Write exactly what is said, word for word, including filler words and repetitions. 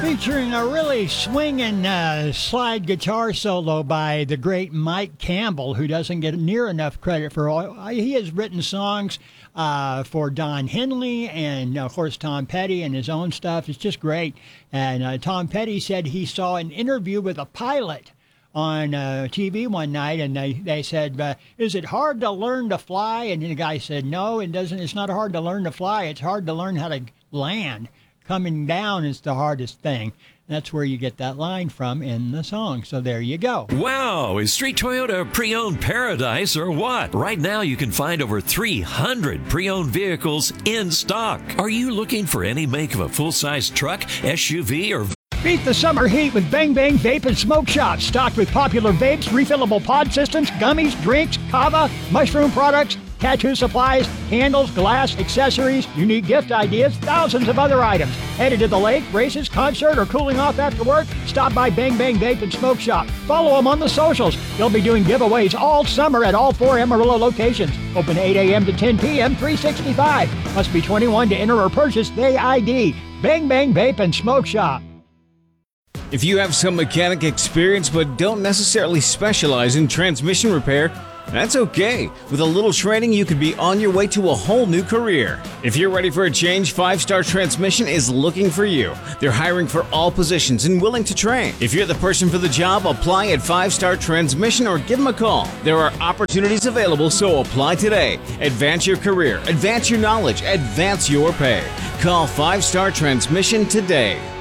featuring a really swinging uh, slide guitar solo by the great Mike Campbell, who doesn't get near enough credit for all. He has written songs uh, for Don Henley and, of course, Tom Petty and his own stuff. It's just great. And uh, Tom Petty said he saw an interview with a pilot on uh, T V one night, and they, they said, uh, is it hard to learn to fly? And the guy said, no, it doesn't. It's not hard to learn to fly. It's hard to learn how to land. Coming down is the hardest thing. That's where you get that line from in the song. So there you go. Wow, is Street Toyota pre-owned paradise or what? Right now you can find over three hundred pre-owned vehicles in stock. Are you looking for any make of a full-size truck, S U V, or beat the summer heat with Bang Bang Vape and Smoke Shop, stocked with popular vapes, refillable pod systems, gummies, drinks, kava, mushroom products, tattoo supplies, candles, glass, accessories, unique gift ideas, thousands of other items. Headed to the lake, races, concert, or cooling off after work? Stop by Bang Bang Vape and Smoke Shop. Follow them on the socials. They'll be doing giveaways all summer at all four Amarillo locations. Open eight a.m. to ten p.m., three sixty-five. Must be twenty-one to enter or purchase the I D. Bang Bang Vape and Smoke Shop. If you have some mechanic experience but don't necessarily specialize in transmission repair, that's okay. With a little training, you could be on your way to a whole new career. If you're ready for a change, Five Star Transmission is looking for you. They're hiring for all positions and willing to train. If you're the person for the job, apply at Five Star Transmission or give them a call. There are opportunities available, so apply today. Advance your career, advance your knowledge, advance your pay. Call Five Star Transmission today.